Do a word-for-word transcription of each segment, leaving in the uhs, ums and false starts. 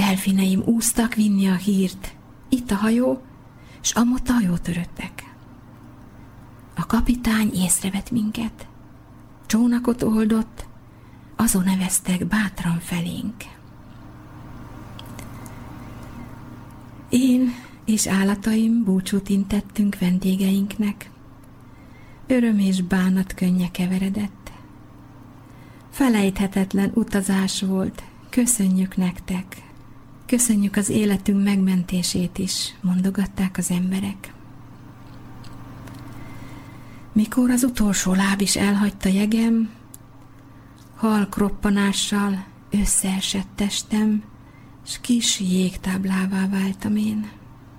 delfineim úsztak vinni a hírt. Itt a hajó, s amott a hajó töröttek. A kapitány észrevett minket. Csónakot oldott, azon neveztek bátran felénk. Én és állataim búcsút intettünk vendégeinknek. Öröm és bánat könnye keveredett. Felejthetetlen utazás volt, köszönjük nektek. Köszönjük az életünk megmentését is, mondogatták az emberek. Mikor az utolsó láb is elhagyta jegem, halk roppanással összeesett testem, s kis jégtáblává váltam én.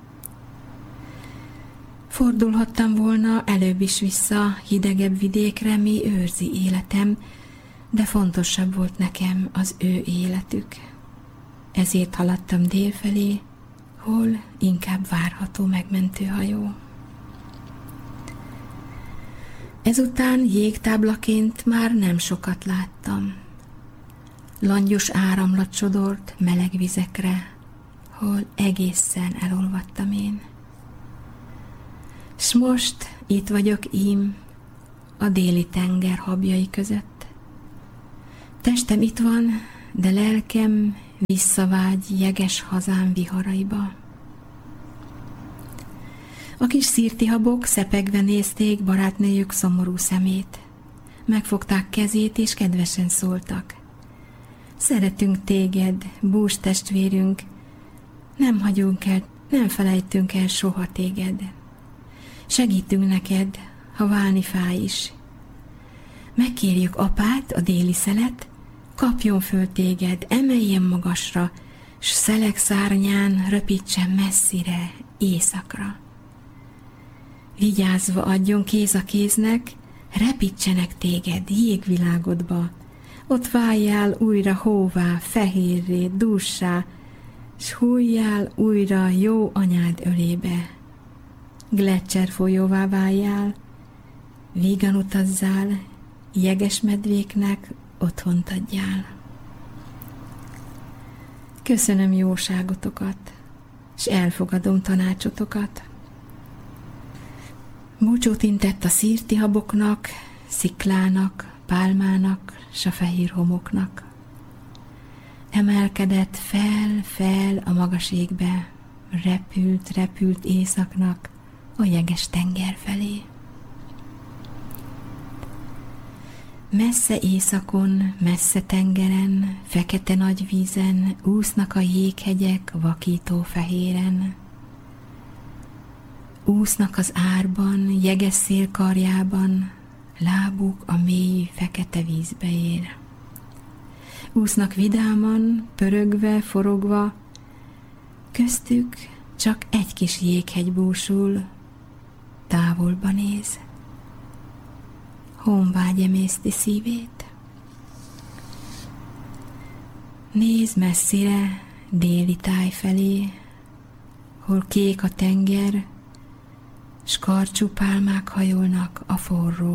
Fordulhattam volna előbb is vissza hidegebb vidékre, mi őrzi életem, de fontosabb volt nekem az ő életük. Ezért haladtam dél felé, hol inkább várható megmentőhajó. Ezután jégtáblaként már nem sokat láttam. Langyos áramlat sodort meleg vizekre, hol egészen elolvadtam én. S most itt vagyok ím, a déli tenger habjai között. Testem itt van, de lelkem visszavágy jeges hazám viharaiba. A kis szirtihabok szepegve nézték barátnőjük szomorú szemét. Megfogták kezét és kedvesen szóltak. Szeretünk téged, bús testvérünk, nem hagyunk el, nem felejtünk el soha téged. Segítünk neked, ha válni fáj is. Megkérjük apát, a déli szelet, kapjon föl téged, emeljen magasra, s szelek szárnyán röpítsen messzire, éjszakra. Vigyázva adjon kéz a kéznek, repítsenek téged jégvilágodba, ott váljál újra hóvá, fehérré, dússá, s hújjál újra jó anyád ölébe. Gleccser folyóvá váljál, vígan utazzál, jeges medvéknek otthont adjál. Köszönöm jóságotokat, s elfogadom tanácsotokat. Búcsút intett a szirtihaboknak, sziklának, pálmának, s a fehér homoknak. Emelkedett fel, fel a magas égbe, repült, repült északnak a jeges tenger felé. Messze északon, messze tengeren, fekete nagy vízen úsznak a jéghegyek vakító fehéren. Úsznak az árban, jeges szél karjában, lábuk a mély fekete vízbe ér. Úsznak vidáman, pörögve, forogva, köztük csak egy kis jéghegy búsul, távolba néz. Honvágy emészti szívét. Néz messzire, déli táj felé, hol kék a tenger, s karcsú pálmák hajolnak a forró